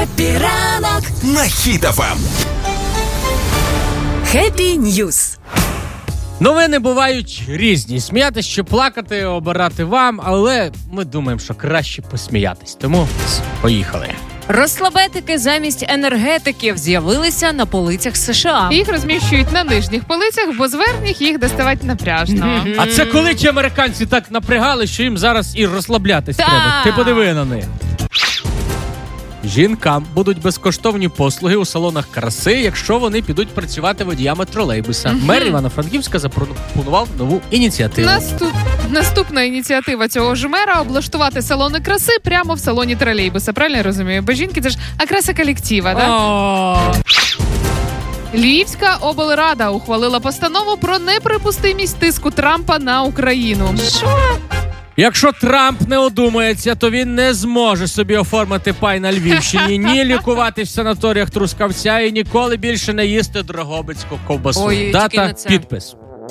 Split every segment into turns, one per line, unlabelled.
Хеппі ранок
на Хіт ФМ.
Хеппі Ньюз.
Новини бувають різні. Сміятись чи плакати, обирати вам, але ми думаємо, що краще посміятись. Тому поїхали.
Розслабетики замість енергетиків з'явилися на полицях США.
Їх розміщують на нижніх полицях, бо з верхніх їх доставати напряжно.
А це коли ті американці так напрягали, що їм зараз і розслаблятись треба. Ти подиви на них. Жінкам будуть безкоштовні послуги у салонах краси, якщо вони підуть працювати водіями тролейбуса. Мер Івано-Франківська запропонував нову ініціативу.
Наступна ініціатива цього ж мера – облаштувати салони краси прямо в салоні тролейбуса. Правильно я розумію? Бо жінки – це ж окраса колектива, так? Львівська облрада ухвалила постанову про неприпустимість тиску Трампа на Україну.
Що?
Якщо Трамп не одумається, то він не зможе собі оформити пай на Львівщині, ні лікуватись в санаторіях Трускавця і ніколи більше не їсти дрогобицьку ковбасу.
Ой,
дата, підпис.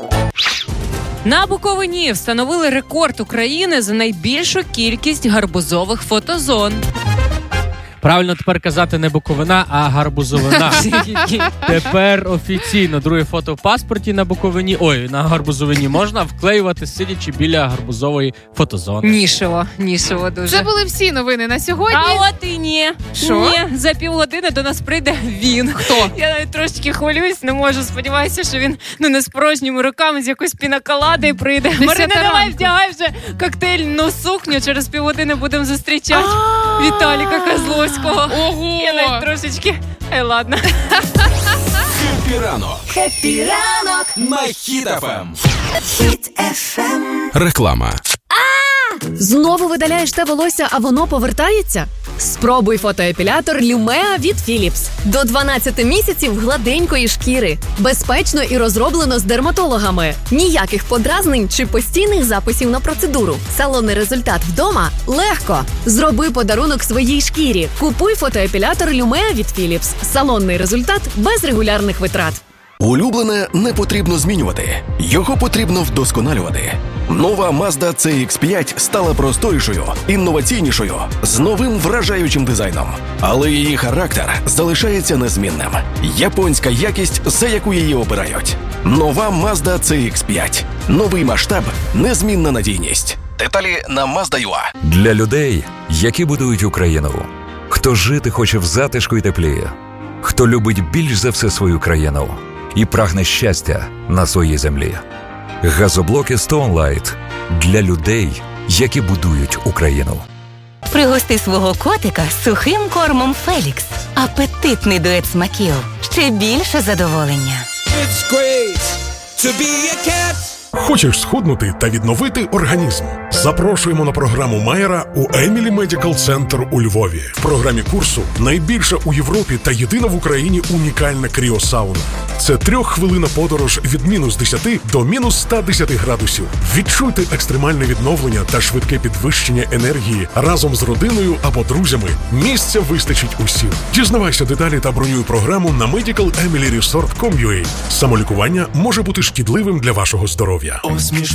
На Буковині встановили рекорд України за найбільшу кількість гарбузових фотозон.
Правильно тепер казати не Буковина, а гарбузовина. Тепер офіційно друге фото в паспорті на Буковині, на гарбузовині можна вклеювати, сидячи біля гарбузової фотозони.
Нішево дуже.
Це були всі новини на сьогодні.
А от і ні.
Що?
Ні, за півгодини до нас прийде він.
Хто?
Я навіть трошки хвилююсь, не можу. Сподіваюся, що він не з порожніми руками, з якоюсь пінаколадою прийде. Марина, давай вдягай вже коктейльну сукню. Через півгодини будемо зустрічати Віталіка Козловського.
Ого!
Я навіть трошечки... ладно.
Хеппі ранок.
Хеппі ранок
На Хіт ФМ.
Хіт ФМ.
Реклама.
Знову видаляєш те волосся, а воно повертається? Спробуй фотоепілятор Lumea від Philips. До 12 місяців гладенької шкіри. Безпечно і розроблено з дерматологами. Ніяких подразнень чи постійних записів на процедуру. Салонний результат вдома – легко. Зроби подарунок своїй шкірі. Купуй фотоепілятор Lumea від Philips. Салонний результат без регулярних витрат.
Улюблене не потрібно змінювати. Його потрібно вдосконалювати. Нова Mazda CX-5 стала просторішою, інноваційнішою, з новим вражаючим дизайном. Але її характер залишається незмінним. Японська якість, за яку її обирають. Нова Mazda CX-5. Новий масштаб, незмінна надійність. Деталі на Mazda.ua.
Для людей, які будують Україну. Хто жити хоче в затишку і теплі. Хто любить більш за все свою країну. І прагне щастя на своїй землі. Газоблоки Stone Light для людей, які будують Україну.
Пригости свого котика сухим кормом Фелікс. Апетитний дует смаків. Ще більше задоволення.
Хочеш схуднути та відновити організм? Запрошуємо на програму Майера у Емілі Медикал Центр у Львові. В програмі курсу найбільша у Європі та єдина в Україні унікальна кріосауна. Це 3-хвилинна подорож від мінус 10 до мінус 110 градусів. Відчуйте екстремальне відновлення та швидке підвищення енергії разом з родиною або друзями. Місця вистачить усім. Дізнавайся деталі та бронюй програму на medicalemily.com.ua. Самолікування може бути шкідливим для вашого здоров'я.